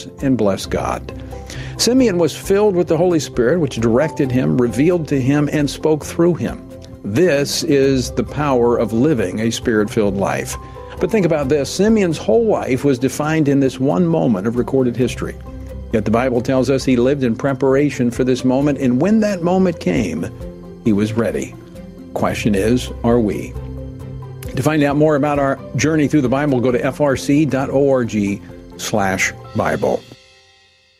and bless God. Simeon was filled with the Holy Spirit, which directed him, revealed to him, and spoke through him. This is the power of living a Spirit-filled life. But think about this. Simeon's whole life was defined in this one moment of recorded history. Yet the Bible tells us he lived in preparation for this moment, and when that moment came, he was ready. Question is, are we? To find out more about our journey through the Bible, go to frc.org/Bible.